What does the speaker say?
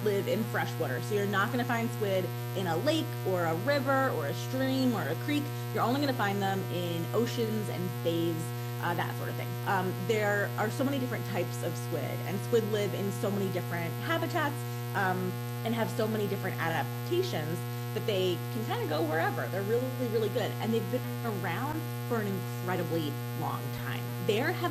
live in freshwater. So you're not going to find squid in a lake or a river or a stream or a creek. You're only going to find them in oceans and bays, that sort of thing. There are so many different types of squid, and squid live in so many different habitats and have so many different adaptations that they can kind of go wherever. They're really, really good. And they've been around for an incredibly long time. There have